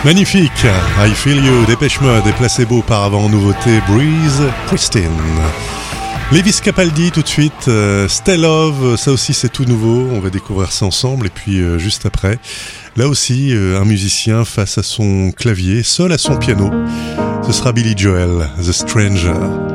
Magnifique, I Feel You, Dépêche Mode et Placebo auparavant, nouveauté Breeze, Pristine. Lewis Capaldi tout de suite, Stay Love, ça aussi c'est tout nouveau, on va découvrir ça ensemble et puis juste après, là aussi un musicien face à son clavier, seul à son piano, ce sera Billy Joel, The Stranger.